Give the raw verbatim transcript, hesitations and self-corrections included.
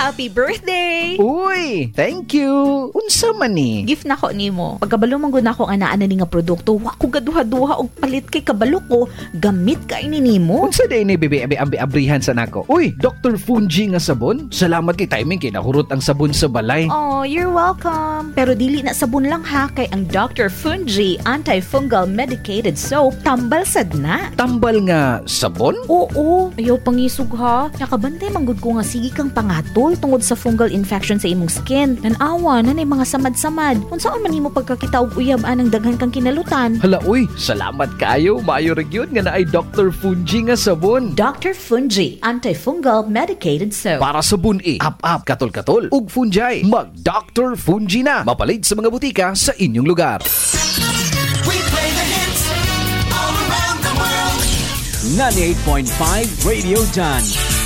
Happy birthday! Uy, thank you. Unsa man ni? Gift na ko nimo. Pagkabalo man gud nako ana ana ni nga produkto, wa ko gaduha-duha og palit kay kabalo ko, gamit kay ni nimo. Unsa day ni bebe abi ambi abrihan sa nako? Uy, Doctor Fungi nga sabon. Salamat kay timing kay nahurot ang sabon sa balay. Oh, you're welcome. Pero dili na sabon lang ha, kay ang Doctor Fungi Antifungal Medicated Soap tambal sad na. Tambal nga sabon? Oo, ayaw pangisog ha. Nakabantay manggod ko nga sige kang pangatol tungod sa fungal infection sa imong skin. Nanawa na na mga samad-samad. Unsaon man nimo pagkakita og uyab anang daghan kang kinalutan. Hala uy, salamat kayo. Maayo ra gyud nga naay Doctor Fungi nga sabon. Doctor Fungi Antifungal Medicated Soap. Para sa bun-i, up-up, katol-katol, ug fungi, mag-Doctor Fungi na. Mapalit sa mga butika sa inyong lugar. We play the hits all around the world. ninety-eight point five Radio Done.